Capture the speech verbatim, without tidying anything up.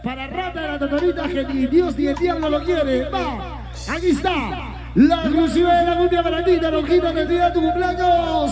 Para Rata de la Totorita, que ni Dios ni el diablo lo quiere. Va, aquí está. La exclusiva de la cumbia para ti, Taronjita, que día de tu cumpleaños.